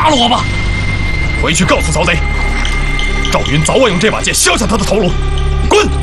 杀了我吧！回去告诉曹贼，赵云早晚用这把剑削下他的头颅。滚！